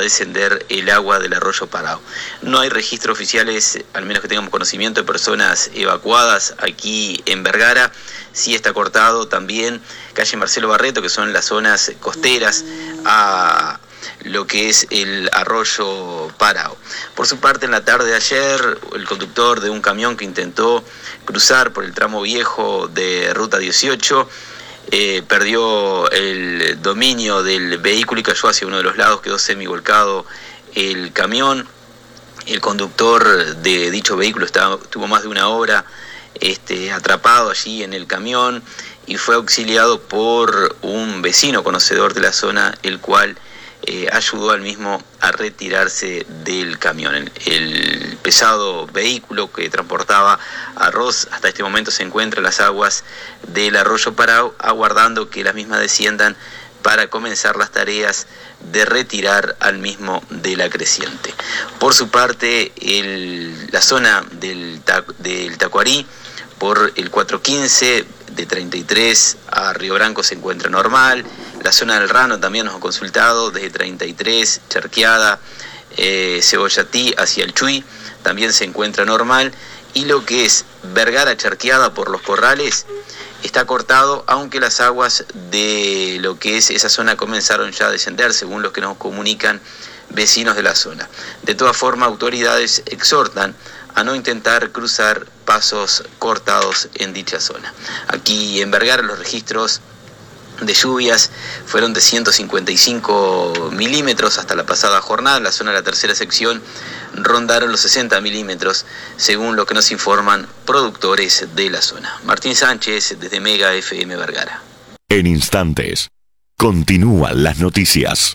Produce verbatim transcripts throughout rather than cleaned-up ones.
descender el agua del arroyo Parao. No hay registros oficiales, al menos que tengamos conocimiento, de personas evacuadas aquí en Vergara. Sí está cortado también calle Marcelo Barreto, que son las zonas costeras a lo que es el arroyo Parao. Por su parte, en la tarde de ayer, el conductor de un camión que intentó cruzar por el tramo viejo de Ruta dieciocho eh, perdió el dominio del vehículo y cayó hacia uno de los lados, quedó semivolcado el camión. El conductor de dicho vehículo estaba, estuvo más de una hora este, atrapado allí en el camión y fue auxiliado por un vecino conocedor de la zona, el cual Eh, ayudó al mismo a retirarse del camión. El, el pesado vehículo que transportaba arroz hasta este momento se encuentra en las aguas del arroyo Parao, aguardando que las mismas desciendan para comenzar las tareas de retirar al mismo de la creciente. Por su parte, el, la zona del, del Tacuarí, por el cuatrocientos quince, de treinta y tres a Río Branco se encuentra normal. La zona del Rano también nos ha consultado, desde treinta y tres, Charqueada, eh, Cebollatí hacia el Chuy, también se encuentra normal. Y lo que es Vergara Charqueada por los Corrales está cortado, aunque las aguas de lo que es esa zona comenzaron ya a descender, según los que nos comunican vecinos de la zona. De todas formas, autoridades exhortan a no intentar cruzar pasos cortados en dicha zona. Aquí en Vergara los registros de lluvias fueron de ciento cincuenta y cinco milímetros hasta la pasada jornada. En la zona de la tercera sección rondaron los sesenta milímetros, según lo que nos informan productores de la zona. Martín Sánchez, desde Mega F M Vergara. En instantes, continúan las noticias.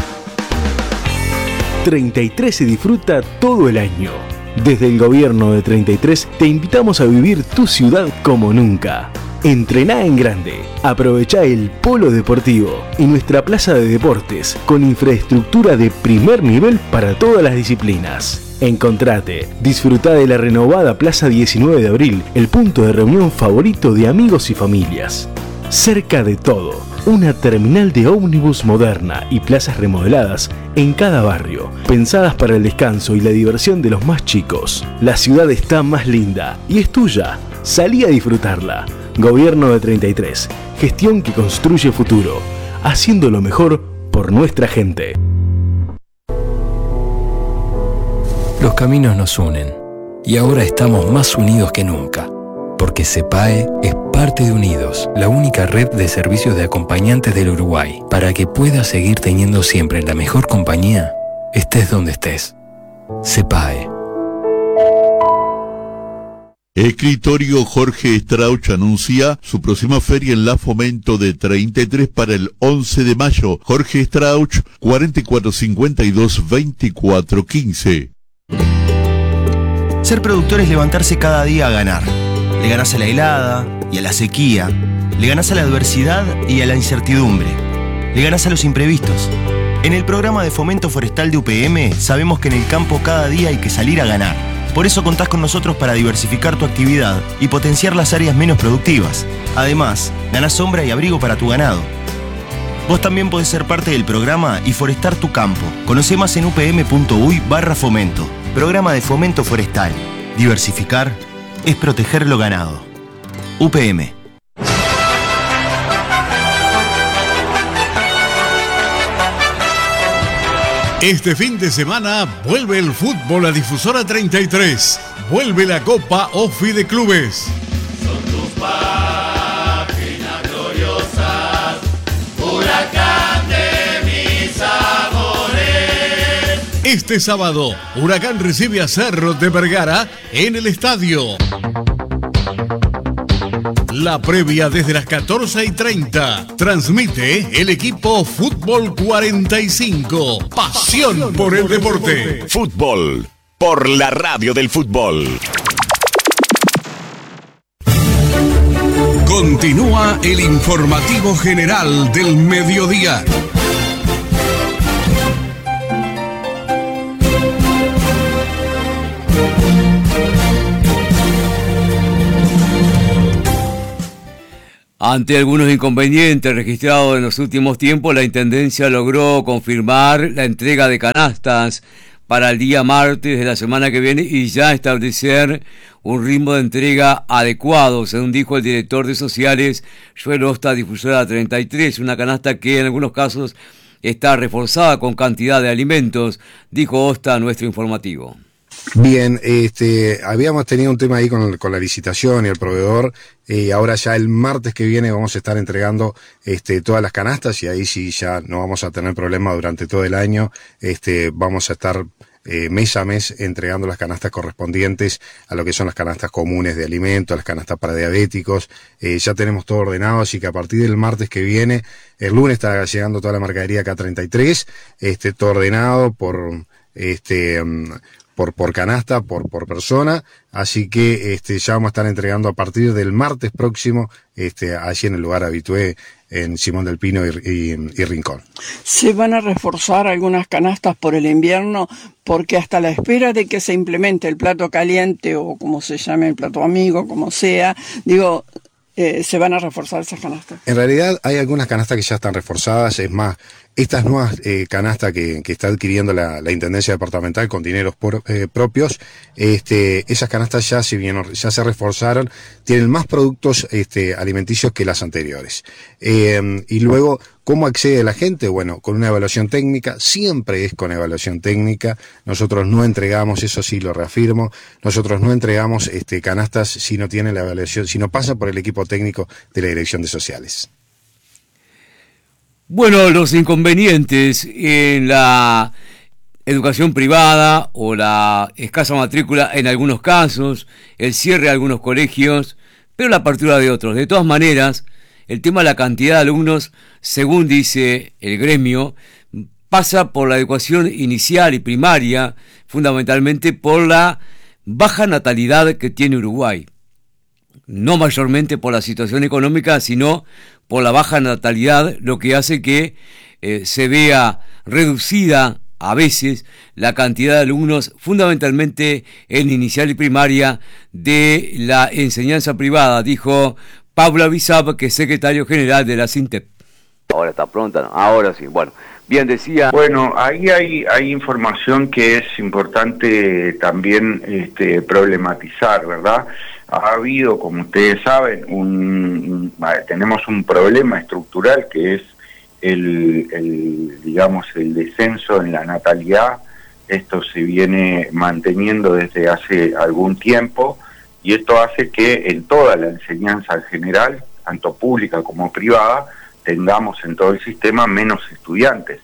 treinta y tres se disfruta todo el año. Desde el gobierno de treinta y tres te invitamos a vivir tu ciudad como nunca. Entrená en grande, aprovecha el polo deportivo y nuestra plaza de deportes con infraestructura de primer nivel para todas las disciplinas. Encontrate, disfruta de la renovada Plaza diecinueve de abril, el punto de reunión favorito de amigos y familias. Cerca de todo, una terminal de ómnibus moderna y plazas remodeladas en cada barrio, pensadas para el descanso y la diversión de los más chicos. La ciudad está más linda y es tuya. Salí a disfrutarla. Gobierno de treinta y tres. Gestión que construye futuro. Haciendo lo mejor por nuestra gente. Los caminos nos unen. Y ahora estamos más unidos que nunca. Porque CEPAE es parte de Unidos, la única red de servicios de acompañantes del Uruguay, para que puedas seguir teniendo siempre la mejor compañía, estés donde estés. CEPAE. Escritorio Jorge Strauch anuncia su próxima feria en la Fomento de treinta y tres para el once de mayo. Jorge Strauch, cuarenta y cuatro cincuenta y dos, veinticuatro quince. Ser productor es levantarse cada día a ganar. Le ganás a la helada y a la sequía. Le ganás a la adversidad y a la incertidumbre. Le ganás a los imprevistos. En el programa de Fomento Forestal de U P M sabemos que en el campo cada día hay que salir a ganar. Por eso contás con nosotros para diversificar tu actividad y potenciar las áreas menos productivas. Además, ganás sombra y abrigo para tu ganado. Vos también podés ser parte del programa y forestar tu campo. Conocé más en upm.uy barra fomento. Programa de Fomento Forestal. Diversificar es proteger lo ganado. U P M. Este fin de semana vuelve el fútbol a Difusora treinta y tres. Vuelve la Copa Ofi de Clubes. Son tus páginas gloriosas, huracán de mis amores. Este sábado, Huracán recibe a Cerro de Vergara en el estadio. La previa desde las catorce y treinta. Transmite el equipo Fútbol cuarenta y cinco. Pasión por el deporte. Fútbol por la radio del fútbol. Continúa el informativo general del mediodía. Ante algunos inconvenientes registrados en los últimos tiempos, la Intendencia logró confirmar la entrega de canastas para el día martes de la semana que viene y ya establecer un ritmo de entrega adecuado, según dijo el director de sociales, Joel Osta, difusora treinta y tres, una canasta que en algunos casos está reforzada con cantidad de alimentos, dijo Osta a nuestro informativo. Bien, este, habíamos tenido un tema ahí con, con la licitación y el proveedor, y eh, ahora ya el martes que viene vamos a estar entregando este, todas las canastas y ahí sí ya no vamos a tener problema durante todo el año, este, vamos a estar eh, mes a mes entregando las canastas correspondientes a lo que son las canastas comunes de alimentos, las canastas para diabéticos, eh, ya tenemos todo ordenado, así que a partir del martes que viene, el lunes está llegando toda la mercadería K treinta y tres, este, todo ordenado por, este, um, por por canasta, por por persona, así que este ya vamos a estar entregando a partir del martes próximo, este allí en el lugar habitué en Simón del Pino y, y, y Rincón. ¿Se van a reforzar algunas canastas por el invierno? Porque hasta la espera de que se implemente el plato caliente o como se llame el plato amigo, como sea, digo, eh, ¿se van a reforzar esas canastas? En realidad hay algunas canastas que ya están reforzadas, es más, estas nuevas eh, canastas que, que está adquiriendo la, la Intendencia Departamental con dineros por, eh, propios, este, esas canastas ya se, bien, ya se reforzaron, tienen más productos este, alimenticios que las anteriores. Eh, y luego, ¿cómo accede la gente? Bueno, con una evaluación técnica, siempre es con evaluación técnica, nosotros no entregamos, eso sí lo reafirmo, nosotros no entregamos este, canastas si no tienen la evaluación, si no pasa por el equipo técnico de la Dirección de Sociales. Bueno, los inconvenientes en la educación privada o la escasa matrícula en algunos casos, el cierre de algunos colegios, pero la apertura de otros. De todas maneras, el tema de la cantidad de alumnos, según dice el gremio, pasa por la educación inicial y primaria, fundamentalmente por la baja natalidad que tiene Uruguay. No mayormente por la situación económica, sino por la baja natalidad, lo que hace que eh, se vea reducida a veces la cantidad de alumnos, fundamentalmente en inicial y primaria, de la enseñanza privada, dijo Pablo Abizab, que es secretario general de la SINTEP. Ahora está pronta, ¿no? Ahora sí, bueno, bien decía... Bueno, ahí hay, hay información que es importante también este, problematizar, ¿verdad? Ha habido, como ustedes saben, un, un, tenemos un problema estructural que es el, el, digamos, el descenso en la natalidad. Esto se viene manteniendo desde hace algún tiempo y esto hace que en toda la enseñanza en general, tanto pública como privada, tengamos en todo el sistema menos estudiantes.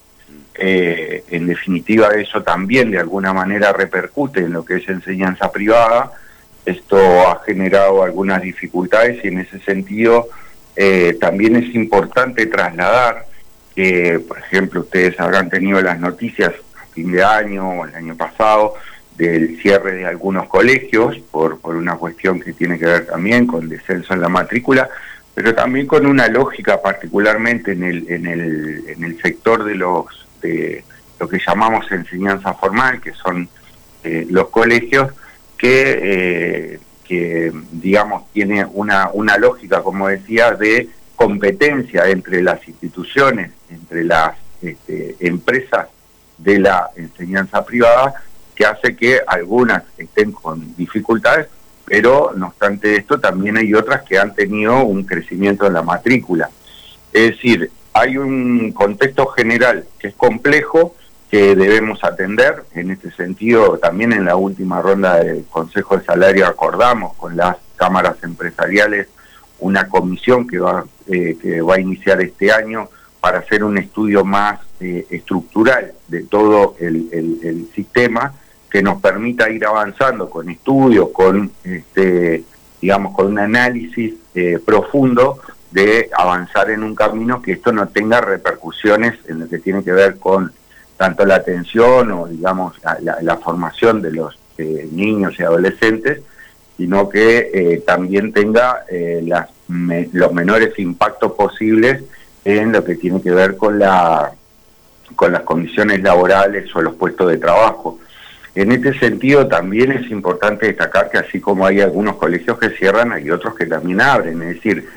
Eh, en definitiva, eso también de alguna manera repercute en lo que es enseñanza privada. Esto ha generado algunas dificultades y en ese sentido eh, también es importante trasladar que, por ejemplo, ustedes habrán tenido las noticias a fin de año o el año pasado del cierre de algunos colegios por, por una cuestión que tiene que ver también con descenso en la matrícula, pero también con una lógica particularmente en el, en el, en el sector de los de lo que llamamos enseñanza formal, que son eh, los colegios, que, eh, que digamos tiene una, una lógica, como decía, de competencia entre las instituciones, entre las este, empresas de la enseñanza privada, que hace que algunas estén con dificultades, pero no obstante esto también hay otras que han tenido un crecimiento en la matrícula. Es decir, hay un contexto general que es complejo, que debemos atender. En este sentido, también en la última ronda del Consejo de Salario acordamos con las cámaras empresariales una comisión que va, eh, que va a iniciar este año para hacer un estudio más eh, estructural de todo el, el, el sistema, que nos permita ir avanzando con estudios, con este, digamos, con un análisis eh, profundo de avanzar en un camino que esto no tenga repercusiones en lo que tiene que ver con tanto la atención o, digamos, la, la, la formación de los eh, niños y adolescentes, sino que eh, también tenga eh, las, me, los menores impactos posibles en lo que tiene que ver con, la, con las condiciones laborales o los puestos de trabajo. En este sentido también es importante destacar que así como hay algunos colegios que cierran, hay otros que también abren, es decir,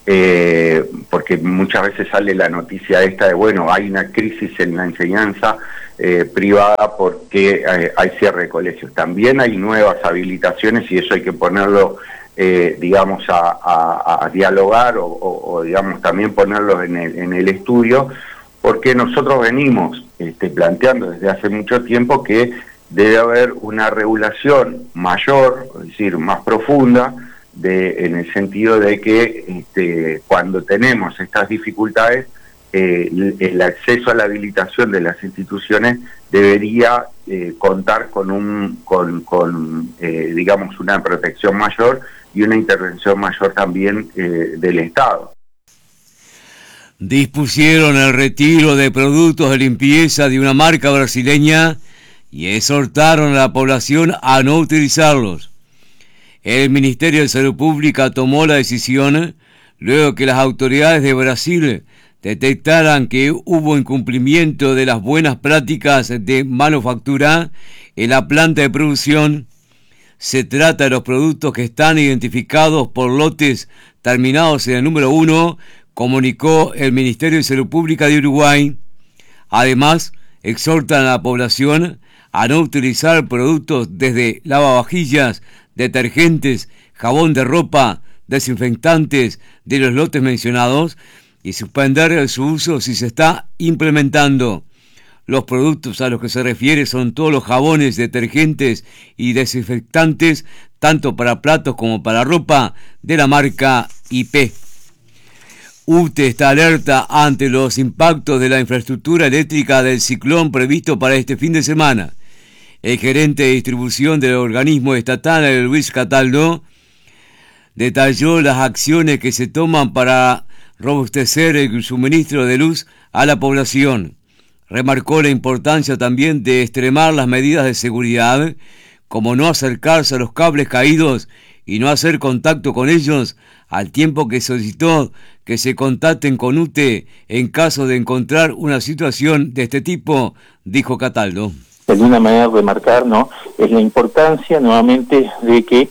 eh, porque muchas veces sale la noticia esta de, bueno, hay una crisis en la enseñanza eh, privada porque eh, hay cierre de colegios. También hay nuevas habilitaciones y eso hay que ponerlo, eh, digamos, a, a, a dialogar o, o, o, digamos, también ponerlo en el, en el estudio, porque nosotros venimos este, planteando desde hace mucho tiempo que debe haber una regulación mayor, es decir, más profunda, de, en el sentido de que este, cuando tenemos estas dificultades, eh, el acceso a la habilitación de las instituciones debería eh, contar con, un, con, con eh, digamos, una protección mayor y una intervención mayor también eh, del Estado. Dispusieron el retiro de productos de limpieza de una marca brasileña y exhortaron a la población a no utilizarlos. El Ministerio de Salud Pública tomó la decisión luego que las autoridades de Brasil detectaran que hubo incumplimiento de las buenas prácticas de manufactura en la planta de producción. Se trata de los productos que están identificados por lotes terminados en el número uno, comunicó el Ministerio de Salud Pública de Uruguay. Además, exhortan a la población a no utilizar productos desde lavavajillas, detergentes, jabón de ropa, desinfectantes de los lotes mencionados y suspender su uso si se está implementando. Los productos a los que se refiere son todos los jabones, detergentes y desinfectantes, tanto para platos como para ropa, de la marca I P. U T E está alerta ante los impactos de la infraestructura eléctrica del ciclón previsto para este fin de semana. El gerente de distribución del organismo estatal, Luis Cataldo, detalló las acciones que se toman para robustecer el suministro de luz a la población. Remarcó la importancia también de extremar las medidas de seguridad, como no acercarse a los cables caídos y no hacer contacto con ellos, al tiempo que solicitó que se contacten con U T E en caso de encontrar una situación de este tipo, dijo Cataldo. De alguna manera remarcar, ¿no?, es la importancia nuevamente de que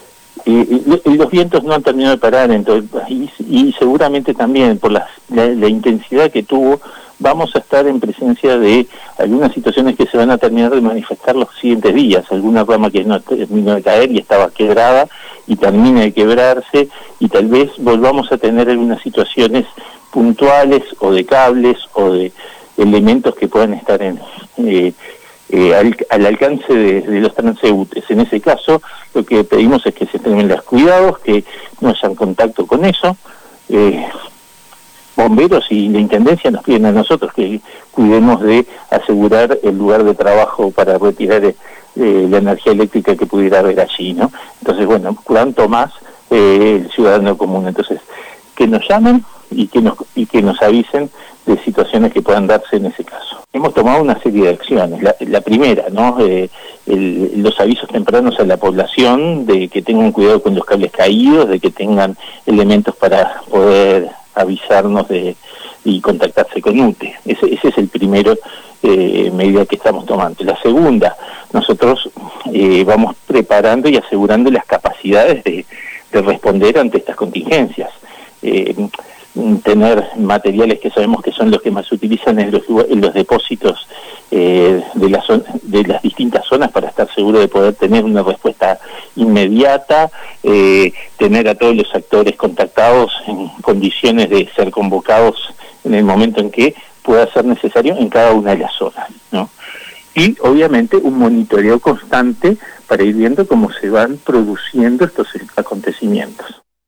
eh, los vientos no han terminado de parar en todo el país y seguramente también por la, la, la intensidad que tuvo vamos a estar en presencia de algunas situaciones que se van a terminar de manifestar los siguientes días, alguna rama que no terminó de caer y estaba quebrada y termina de quebrarse y tal vez volvamos a tener algunas situaciones puntuales o de cables o de elementos que puedan estar en eh, Eh, al, al alcance de, de los transeúntes. En ese caso, lo que pedimos es que se tengan los cuidados, que no hayan contacto con eso. Eh, bomberos y la Intendencia nos piden a nosotros que cuidemos de asegurar el lugar de trabajo para retirar eh, la energía eléctrica que pudiera haber allí, ¿no? Entonces, bueno, cuanto más eh, el ciudadano común. Entonces, que nos llamen y que nos, y que nos avisen de situaciones que puedan darse en ese caso. Hemos tomado una serie de acciones. La, la primera, ¿no?, eh, el, los avisos tempranos a la población de que tengan cuidado con los cables caídos, de que tengan elementos para poder avisarnos de y contactarse con U T E. Ese, ese es el primero eh, medida que estamos tomando. La segunda, nosotros eh, vamos preparando y asegurando las capacidades de, de responder ante estas contingencias. Eh, tener materiales que sabemos que son los que más se utilizan en los, en los depósitos eh, de, la zona, de las distintas zonas para estar seguro de poder tener una respuesta inmediata, eh, tener a todos los actores contactados en condiciones de ser convocados en el momento en que pueda ser necesario en cada una de las zonas, ¿no? Y obviamente un monitoreo constante para ir viendo cómo se van produciendo estos acontecimientos.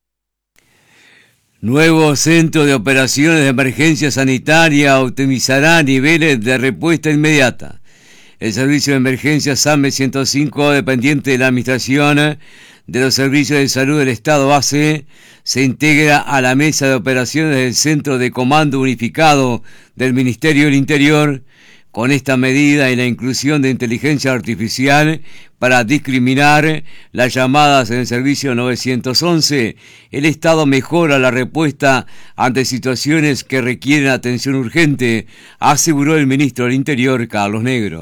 Nuevo centro de operaciones de emergencia sanitaria optimizará niveles de respuesta inmediata. El servicio de emergencia SAME ciento cinco, dependiente de la Administración de los Servicios de Salud del Estado base, se integra a la mesa de operaciones del Centro de Comando Unificado del Ministerio del Interior. Con esta medida y la inclusión de inteligencia artificial para discriminar las llamadas en el servicio novecientos once, el Estado mejora la respuesta ante situaciones que requieren atención urgente, aseguró el ministro del Interior, Carlos Negro.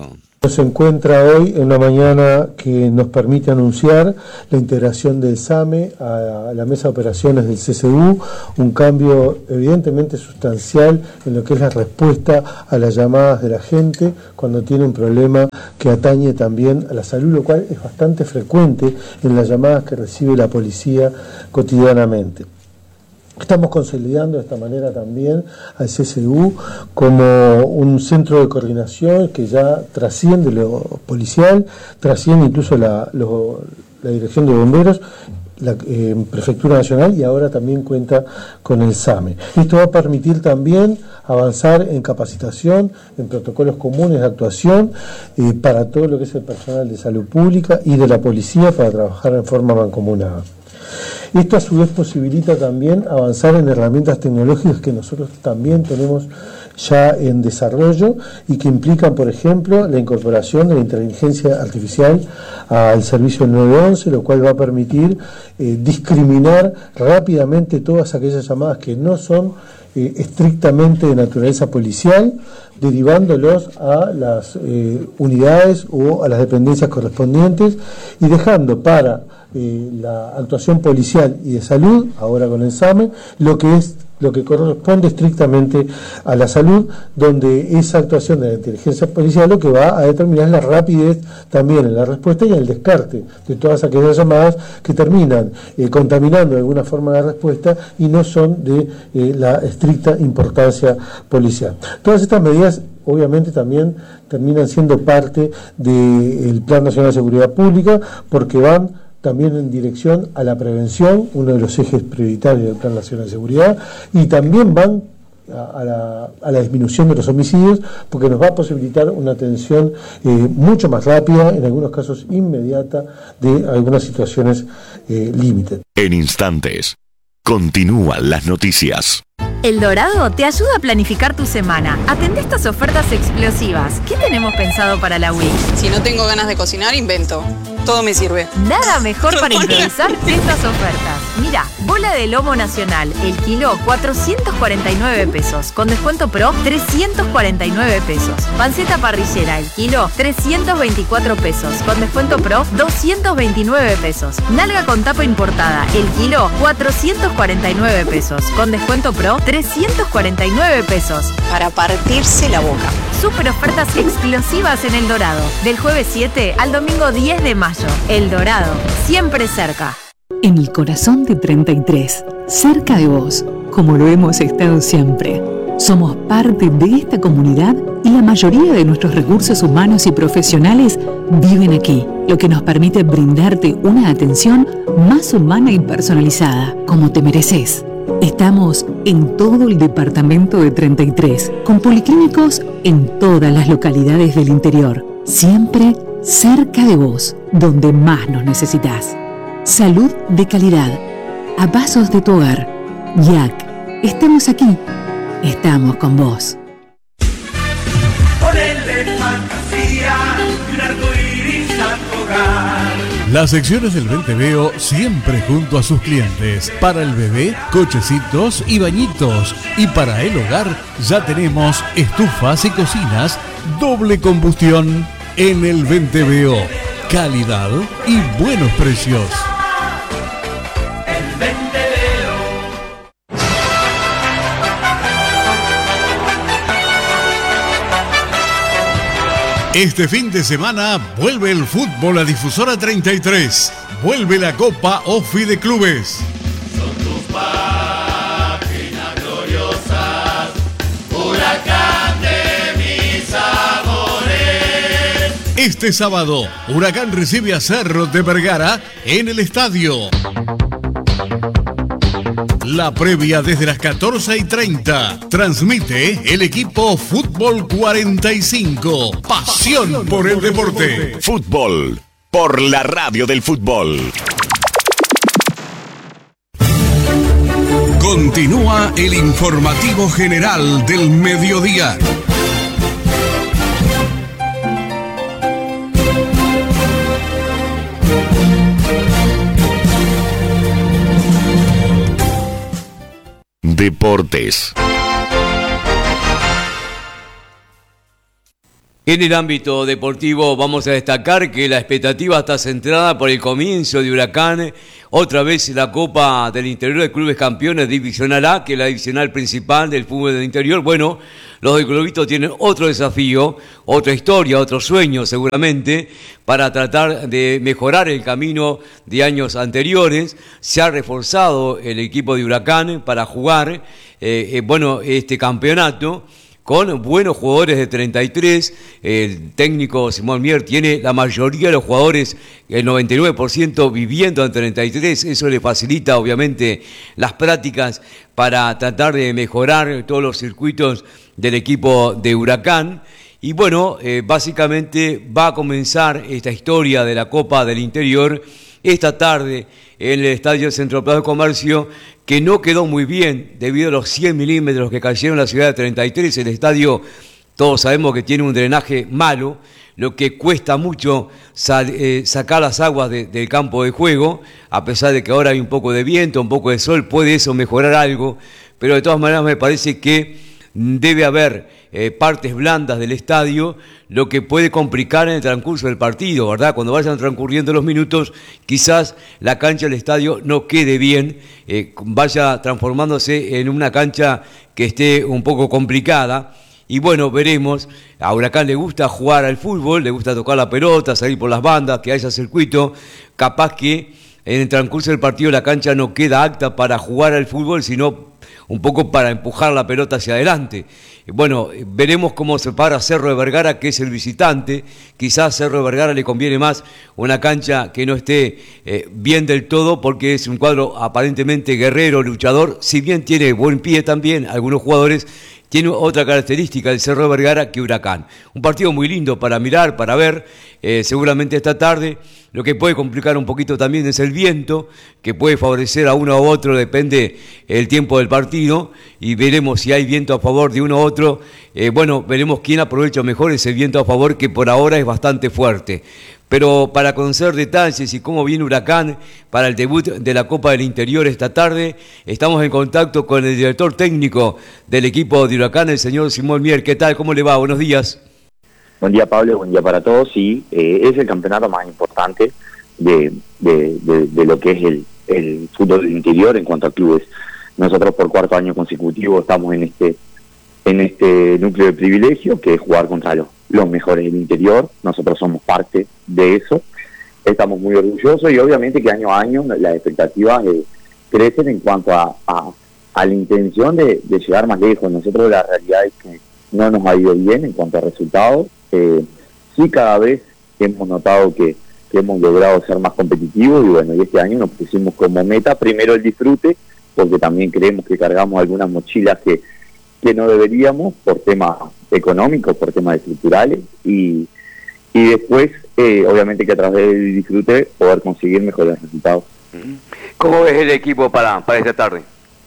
se encuentra hoy en una mañana que nos permite anunciar la integración del SAME a la mesa de operaciones del C S U, un cambio evidentemente sustancial en lo que es la respuesta a las llamadas de la gente cuando tiene un problema que atañe también a la salud, lo cual es bastante frecuente en las llamadas que recibe la policía cotidianamente. Estamos consolidando de esta manera también al C S U como un centro de coordinación que ya trasciende lo policial, trasciende incluso la, lo, la Dirección de Bomberos, la eh, Prefectura Nacional, y ahora también cuenta con el SAME. Esto va a permitir también avanzar en capacitación, en protocolos comunes de actuación eh, para todo lo que es el personal de salud pública y de la policía para trabajar en forma mancomunada. Esto a su vez posibilita también avanzar en herramientas tecnológicas que nosotros también tenemos ya en desarrollo y que implican, por ejemplo, la incorporación de la inteligencia artificial al servicio nueve once, lo cual va a permitir eh, discriminar rápidamente todas aquellas llamadas que no son eh, estrictamente de naturaleza policial, derivándolos a las eh, unidades o a las dependencias correspondientes y dejando para eh, la actuación policial y de salud, ahora con el SAME, lo que es lo que corresponde estrictamente a la salud, donde esa actuación de la inteligencia policial lo que va a determinar es la rapidez también en la respuesta y en el descarte de todas aquellas llamadas que terminan eh, contaminando de alguna forma la respuesta y no son de eh, la estricta importancia policial. Todas estas medidas obviamente también terminan siendo parte del Plan Nacional de Seguridad Pública porque van también en dirección a la prevención, uno de los ejes prioritarios del Plan Nacional de Seguridad, y también van a, a, la, a la disminución de los homicidios, porque nos va a posibilitar una atención eh, mucho más rápida, en algunos casos inmediata, de algunas situaciones eh, límite. En instantes, continúan las noticias. El Dorado te ayuda a planificar tu semana. Atende estas ofertas explosivas. ¿Qué tenemos pensado para la Wii? Si no tengo ganas de cocinar, invento. Todo me sirve. Nada mejor para improvisar que estas ofertas. Mira, bola de lomo nacional, el kilo cuatrocientos cuarenta y nueve pesos, con descuento pro trescientos cuarenta y nueve pesos. Panceta parrillera, el kilo trescientos veinticuatro pesos, con descuento pro doscientos veintinueve pesos. Nalga con tapa importada, el kilo cuatrocientos cuarenta y nueve pesos, con descuento pro trescientos cuarenta y nueve pesos. Para partirse la boca. Super ofertas explosivas en El Dorado, del jueves siete al domingo diez de mayo. El Dorado, siempre cerca. En el corazón de treinta y tres, cerca de vos, como lo hemos estado siempre. Somos parte de esta comunidad y la mayoría de nuestros recursos humanos y profesionales viven aquí, lo que nos permite brindarte una atención más humana y personalizada, como te mereces. Estamos en todo el departamento de treinta y tres, con policlínicos en todas las localidades del interior, siempre cerca de vos, donde más nos necesitas. Salud de calidad, a pasos de tu hogar. Y A C, estamos aquí, estamos con vos. Ponele fantasía y un arco iris a tu hogar. Las secciones del Venteveo siempre junto a sus clientes. Para el bebé, cochecitos y bañitos. Y para el hogar ya tenemos estufas y cocinas doble combustión. En el Venteveo, calidad y buenos precios. El Venteveo. Este fin de semana vuelve el fútbol a Difusora treinta y tres. Vuelve la Copa Ofi de Clubes. Son tus páginas gloriosas, huracán de mis amores. Este sábado, Huracán recibe a Cerro de Vergara en el estadio. La previa desde las catorce y treinta. Transmite el equipo Fútbol cuarenta y cinco. Pasión por el deporte. Fútbol por la radio del fútbol. Continúa el informativo general del mediodía. Deportes. En el ámbito deportivo vamos a destacar que la expectativa está centrada por el comienzo de Huracán, otra vez la Copa del Interior de Clubes Campeones Divisional A, que es la divisional principal del fútbol del interior. Bueno, los de Globito tienen otro desafío, otra historia, otro sueño seguramente, para tratar de mejorar el camino de años anteriores. Se ha reforzado el equipo de Huracán para jugar, eh, eh, bueno, este campeonato, con buenos jugadores de treinta y tres, el técnico Simón Mier tiene la mayoría de los jugadores, el noventa y nueve por ciento viviendo en treinta y tres, eso le facilita obviamente las prácticas para tratar de mejorar todos los circuitos del equipo de Huracán. Y bueno, eh, básicamente va a comenzar esta historia de la Copa del Interior esta tarde en el Estadio Centro Plaza de Comercio, que no quedó muy bien debido a los cien milímetros que cayeron en la ciudad de treinta y tres. El estadio, todos sabemos que tiene un drenaje malo, lo que cuesta mucho sal, eh, sacar las aguas de, del campo de juego, a pesar de que ahora hay un poco de viento, un poco de sol, puede eso mejorar algo, pero de todas maneras me parece que debe haber eh, partes blandas del estadio, lo que puede complicar en el transcurso del partido, ¿verdad? Cuando vayan transcurriendo los minutos, quizás la cancha del estadio no quede bien, eh, vaya transformándose en una cancha que esté un poco complicada. Y bueno, veremos. A Huracán le gusta jugar al fútbol, le gusta tocar la pelota, salir por las bandas, que haya circuito. Capaz que en el transcurso del partido la cancha no queda apta para jugar al fútbol, sino un poco para empujar la pelota hacia adelante. Bueno, veremos cómo se para Cerro de Vergara, que es el visitante. Quizás Cerro de Vergara le conviene más una cancha que no esté eh, bien del todo, porque es un cuadro aparentemente guerrero, luchador, si bien tiene buen pie también, algunos jugadores. Tiene otra característica el Cerro de Vergara que Huracán. Un partido muy lindo para mirar, para ver, eh, seguramente esta tarde. Lo que puede complicar un poquito también es el viento, que puede favorecer a uno u otro, depende el tiempo del partido, y veremos si hay viento a favor de uno u otro. Eh, bueno, veremos quién aprovecha mejor ese viento a favor, que por ahora es bastante fuerte. Pero para conocer detalles y cómo viene Huracán para el debut de la Copa del Interior esta tarde, estamos en contacto con el director técnico del equipo de Huracán, el señor Simón Mier. ¿Qué tal? ¿Cómo le va? Buenos días. Buen día, Pablo. Buen día para todos. Sí, eh, es el campeonato más importante de, de, de, de lo que es el, el fútbol del interior en cuanto a clubes. Nosotros por cuarto año consecutivo estamos en este en este núcleo de privilegio, que es jugar contra los, los mejores del interior. Nosotros somos parte de eso. Estamos muy orgullosos y obviamente que año a año las expectativas eh, crecen en cuanto a, a, a la intención de, de llegar más lejos. Nosotros la realidad es que no nos ha ido bien en cuanto a resultados. Eh, sí, cada vez hemos notado que, que hemos logrado ser más competitivos y bueno, y este año nos pusimos como meta primero el disfrute, porque también creemos que cargamos algunas mochilas que que no deberíamos por temas económicos, por temas estructurales, y, y después, eh, obviamente que a través del disfrute, poder conseguir mejores resultados. ¿Cómo ves el equipo para, para esta tarde?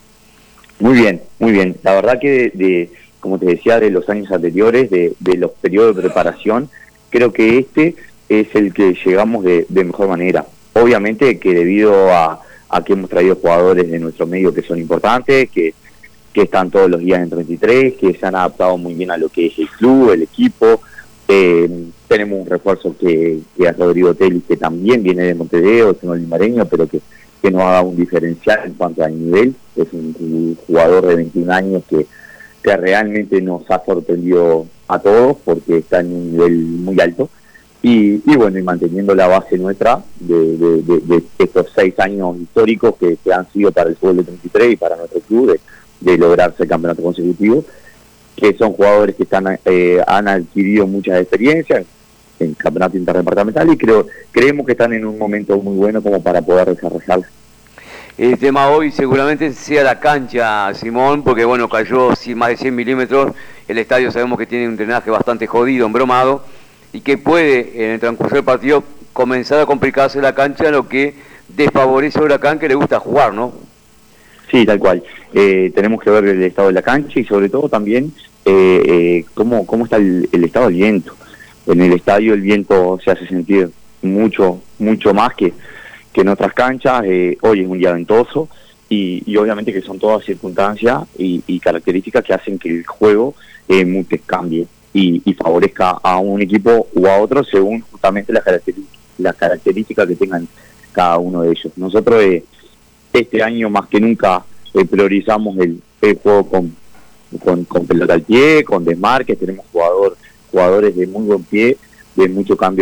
Muy bien, muy bien. La verdad que, de, de como te decía, de los años anteriores, de, de los periodos de preparación, creo que este es el que llegamos de, de mejor manera. Obviamente que debido a, a que hemos traído jugadores de nuestro medio que son importantes, que que están todos los días en treinta y tres, que se han adaptado muy bien a lo que es el club, el equipo. Eh, tenemos un refuerzo que, que es Rodrigo Telis, que también viene de Montevideo, es un limareño, pero que, que nos ha dado un diferencial en cuanto al nivel. Es un jugador de veintiún años que, que realmente nos ha sorprendido a todos porque está en un nivel muy alto. Y, y bueno, y manteniendo la base nuestra de, de, de, de estos seis años históricos que, que han sido para el fútbol de treinta y tres y para nuestro club, de, de lograrse el campeonato consecutivo, que son jugadores que están eh, han adquirido muchas experiencias en, en campeonato interdepartamental y creo creemos que están en un momento muy bueno como para poder desarrollarse. El tema hoy seguramente sea la cancha, Simón, porque bueno, cayó más de cien milímetros, el estadio sabemos que tiene un drenaje bastante jodido, embromado, y que puede en el transcurso del partido comenzar a complicarse la cancha, lo que desfavorece a Huracán, que le gusta jugar, ¿no? Sí, tal cual. Eh, tenemos que ver el estado de la cancha y sobre todo también eh, eh, cómo, cómo está el, el estado del viento. En el estadio el viento se hace sentir mucho, mucho más que, que en otras canchas. Eh, hoy es un día ventoso y, y obviamente que son todas circunstancias y, y características que hacen que el juego eh, mute, cambie. y, y favorezca a un equipo o a otro según justamente las características, las características que tengan cada uno de ellos. Nosotros eh, este año más que nunca eh, priorizamos el, el juego con, con, con pelota al pie, con desmarques, tenemos jugador, jugadores de muy buen pie, de mucho cambio